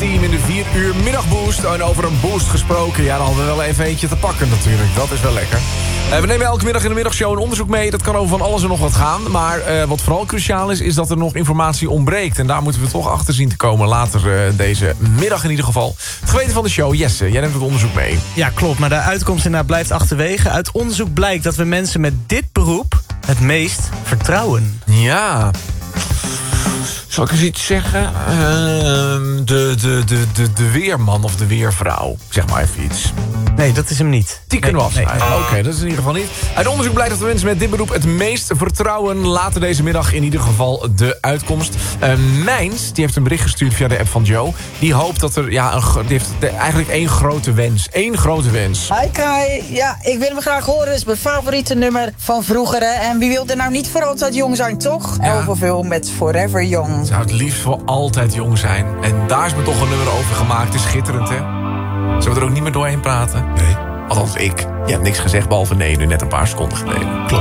Team in de 4 uur middagboost. En over een boost gesproken, ja, dan hadden we wel even eentje te pakken natuurlijk. Dat is wel lekker. We nemen elke middag in de middagshow een onderzoek mee. Dat kan over van alles en nog wat gaan. Maar wat vooral cruciaal is dat er nog informatie ontbreekt. En daar moeten we toch achter zien te komen later deze middag in ieder geval. Het geweten van de show, Jesse, jij neemt het onderzoek mee. Ja, klopt, maar de uitkomst inderdaad blijft achterwege. Uit onderzoek blijkt dat we mensen met dit beroep het meest vertrouwen. Ja. Zal ik eens iets zeggen? De weerman of de weervrouw. Zeg maar even iets. Nee, dat is hem niet. Die kunnen we nee. afschrijven. Oké, dat is in ieder geval niet. Uit onderzoek blijkt dat de mensen met dit beroep het meest vertrouwen. Later deze middag in ieder geval de uitkomst. Mijns, die heeft een bericht gestuurd via de app van Joe. Die hoopt dat er, die heeft eigenlijk één grote wens. Eén grote wens. Hi Kai, ja, ik wil hem graag horen. Het is mijn favoriete nummer van vroeger. Hè? En wie wil er nou niet voor altijd jong zijn, toch? Ja. Elverveel met Forever Young. Zou het liefst voor altijd jong zijn. En daar is me toch een nummer over gemaakt. Het is schitterend, hè? Zullen we er ook niet meer doorheen praten? Nee. Althans, ik. Je hebt niks gezegd behalve nee, nu net een paar seconden geleden. Klopt.